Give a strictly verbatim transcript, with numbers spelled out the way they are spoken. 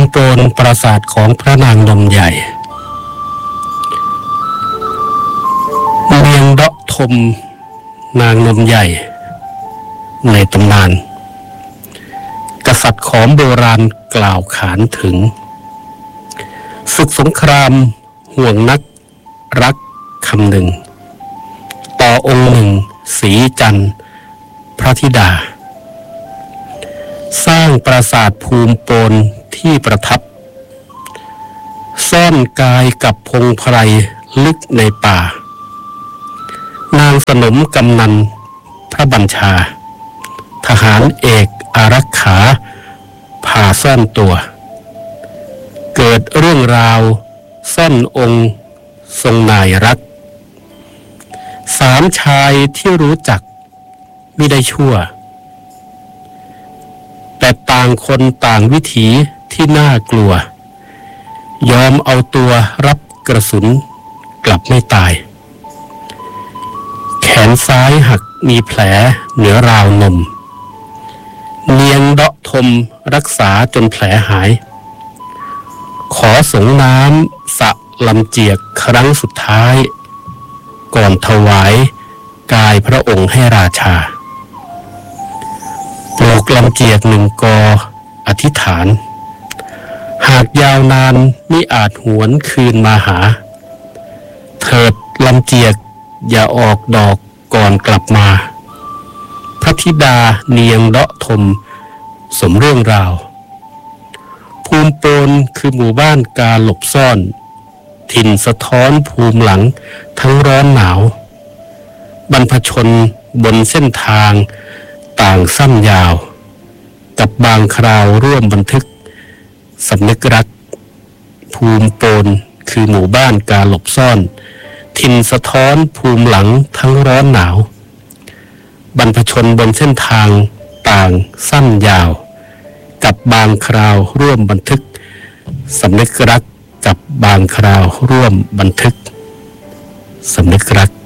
โปนปราสาทของพระนางนมใหญ่เมียงเดาะทมนางนมใหญ่ในตำนานกษัตริย์ของโบราณกล่าวขานถึงศึกสงครามห่วงนักรักคำหนึ่งต่อองค์หนึ่งศรีจันทร์พระธิดาสร้างปราสาทภูมิโปนที่ประทับซ่อนกายกับพงไพรลึกในป่านางสนมกำนันพระบัญชาทหารเอกอารักขาผ่าซ่อนตัวเกิดเรื่องราวซ่อนองค์ทรงนายรักสามชายที่รู้จักไม่ได้ชั่วแต่ต่างคนต่างวิถีที่น่ากลัวยอมเอาตัวรับกระสุนกลับไม่ตายแขนซ้ายหักมีแผลเหนือราวนมเนียงเดาะทมรักษาจนแผลหายขอสงน้ำสะลำเจียกครั้งสุดท้ายก่อนถวายกายพระองค์ให้ราชาปลูกลำเจียกหนึ่งกออธิษฐานหากยาวนานมิอาจหวนคืนมาหาเถิดลำเจียกอย่าออกดอกก่อนกลับมาพระธิดาเนียงเดาะทมสมเรื่องราวภูมิโปนคือหมู่บ้านกาหลบซ่อนถิ่นสะท้อนภูมิหลังทั้งร้อนหนาวบรรพชนบนเส้นทางต่างสั้นยาวกับบางคราวร่วมบันทึกสำนึกรักภูมิโปนคือหมู่บ้านกาหลบซ่อนถิ่นสะท้อนภูมิหลังทั้งร้อนหนาวบรรพชนบนเส้นทางต่างสั้นยาวกับบางคราวร่วมบันทึกสำนึกรักกับบางคราวร่วมบันทึกสำนึกรัก